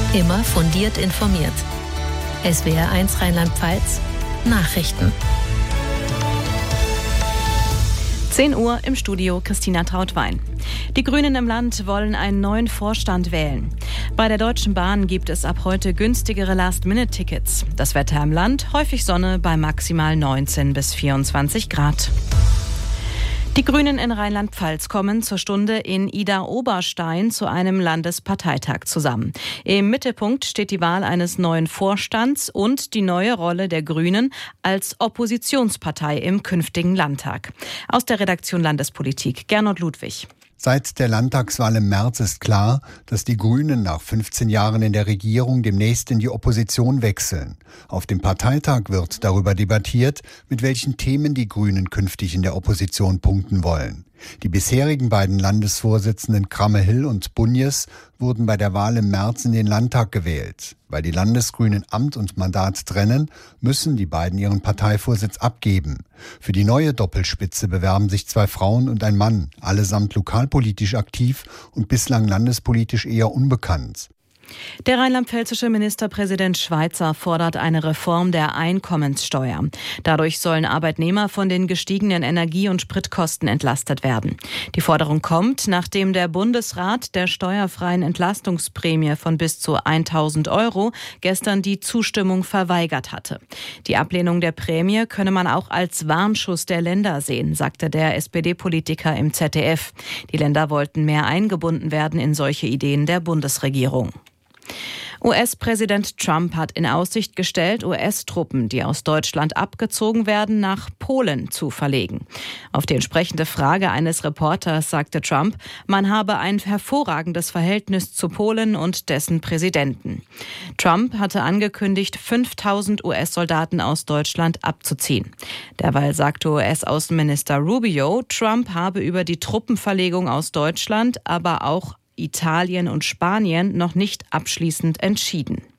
Immer fundiert informiert. SWR1 Rheinland-Pfalz Nachrichten. 10 Uhr im Studio Christina Trautwein. Die Grünen im Land wollen einen neuen Vorstand wählen. Bei der Deutschen Bahn gibt es ab heute günstigere Last-Minute-Tickets. Das Wetter im Land, häufig Sonne bei maximal 19 bis 24 Grad. Die Grünen in Rheinland-Pfalz kommen zur Stunde in Idar-Oberstein zu einem Landesparteitag zusammen. Im Mittelpunkt steht die Wahl eines neuen Vorstands und die neue Rolle der Grünen als Oppositionspartei im künftigen Landtag. Aus der Redaktion Landespolitik, Gernot Ludwig. Seit der Landtagswahl im März ist klar, dass die Grünen nach 15 Jahren in der Regierung demnächst in die Opposition wechseln. Auf dem Parteitag wird darüber debattiert, mit welchen Themen die Grünen künftig in der Opposition punkten wollen. Die bisherigen beiden Landesvorsitzenden Krammer-Hill und Bunjes wurden bei der Wahl im März in den Landtag gewählt. Weil die Landesgrünen Amt und Mandat trennen, müssen die beiden ihren Parteivorsitz abgeben. Für die neue Doppelspitze bewerben sich 2 Frauen und ein Mann, allesamt lokalpolitisch aktiv und bislang landespolitisch eher unbekannt. Der rheinland-pfälzische Ministerpräsident Schweizer fordert eine Reform der Einkommenssteuer. Dadurch sollen Arbeitnehmer von den gestiegenen Energie- und Spritkosten entlastet werden. Die Forderung kommt, nachdem der Bundesrat der steuerfreien Entlastungsprämie von bis zu 1.000 € gestern die Zustimmung verweigert hatte. Die Ablehnung der Prämie könne man auch als Warnschuss der Länder sehen, sagte der SPD-Politiker im ZDF. Die Länder wollten mehr eingebunden werden in solche Ideen der Bundesregierung. US-Präsident Trump hat in Aussicht gestellt, US-Truppen, die aus Deutschland abgezogen werden, nach Polen zu verlegen. Auf die entsprechende Frage eines Reporters sagte Trump, man habe ein hervorragendes Verhältnis zu Polen und dessen Präsidenten. Trump hatte angekündigt, 5.000 US-Soldaten aus Deutschland abzuziehen. Derweil sagte US-Außenminister Rubio, Trump habe über die Truppenverlegung aus Deutschland, aber auch Italien und Spanien noch nicht abschließend entschieden.